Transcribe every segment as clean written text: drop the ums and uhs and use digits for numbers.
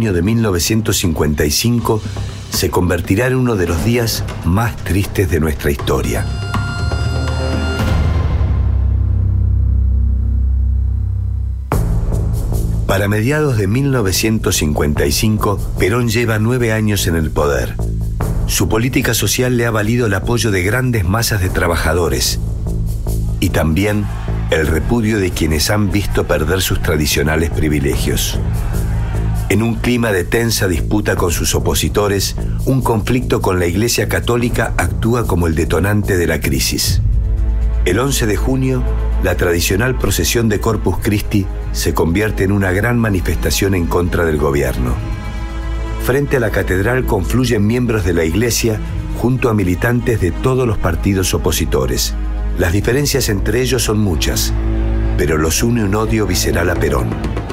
de 1955 se convertirá en uno de los días más tristes de nuestra historia. Para mediados de 1955, Perón lleva 9 años en el poder. Su política social le ha valido el apoyo de grandes masas de trabajadores y también el repudio de quienes han visto perder sus tradicionales privilegios. En un clima de tensa disputa con sus opositores, un conflicto con la Iglesia Católica actúa como el detonante de la crisis. El 11 de junio, la tradicional procesión de Corpus Christi se convierte en una gran manifestación en contra del gobierno. Frente a la catedral confluyen miembros de la Iglesia junto a militantes de todos los partidos opositores. Las diferencias entre ellos son muchas, pero los une un odio visceral a Perón.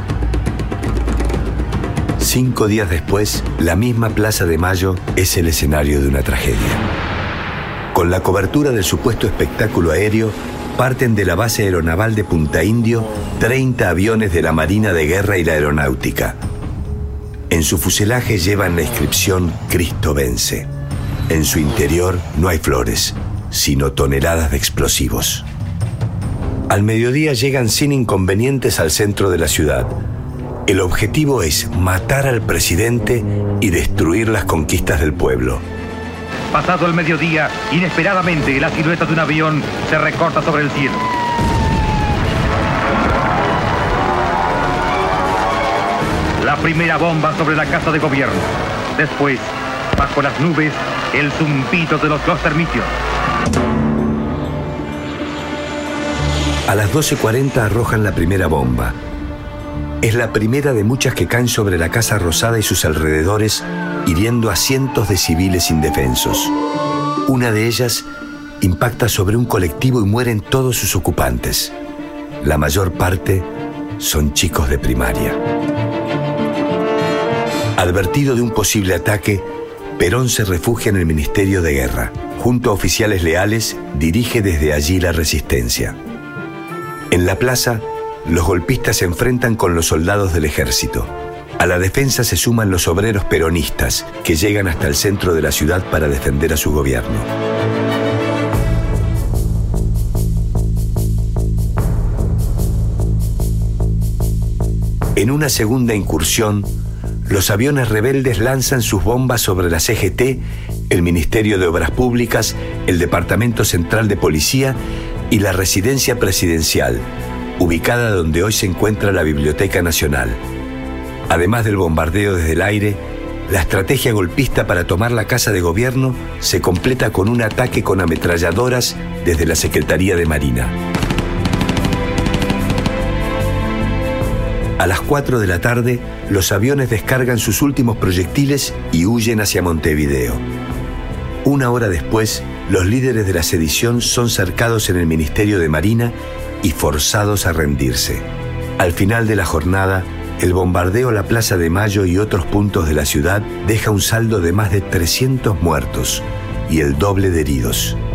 5 días después, la misma Plaza de Mayo es el escenario de una tragedia. Con la cobertura del supuesto espectáculo aéreo, parten de la base aeronaval de Punta Indio 30 aviones de la Marina de Guerra y la Aeronáutica. En su fuselaje llevan la inscripción «Cristo vence». En su interior no hay flores, sino toneladas de explosivos. Al mediodía llegan sin inconvenientes al centro de la ciudad. El objetivo es matar al presidente y destruir las conquistas del pueblo. Pasado el mediodía, inesperadamente, la silueta de un avión se recorta sobre el cielo. La primera bomba sobre la casa de gobierno. Después, bajo las nubes, el zumbido de los Klostermitios. A las 12:40 arrojan la primera bomba. Es la primera de muchas que caen sobre la Casa Rosada y sus alrededores, hiriendo a cientos de civiles indefensos. Una de ellas impacta sobre un colectivo y mueren todos sus ocupantes. La mayor parte son chicos de primaria. Advertido de un posible ataque, Perón se refugia en el Ministerio de Guerra. Junto a oficiales leales, dirige desde allí la resistencia. En la plaza, los golpistas se enfrentan con los soldados del ejército. A la defensa se suman los obreros peronistas, que llegan hasta el centro de la ciudad para defender a su gobierno. En una segunda incursión, los aviones rebeldes lanzan sus bombas sobre la CGT, el Ministerio de Obras Públicas, el Departamento Central de Policía y la Residencia Presidencial, ubicada donde hoy se encuentra la Biblioteca Nacional. Además del bombardeo desde el aire, la estrategia golpista para tomar la Casa de Gobierno se completa con un ataque con ametralladoras desde la Secretaría de Marina. A las 4 de la tarde, los aviones descargan sus últimos proyectiles y huyen hacia Montevideo. 1 hora después, los líderes de la sedición son cercados en el Ministerio de Marina y forzados a rendirse. Al final de la jornada, el bombardeo a la Plaza de Mayo y otros puntos de la ciudad deja un saldo de más de 300 muertos y el doble de heridos.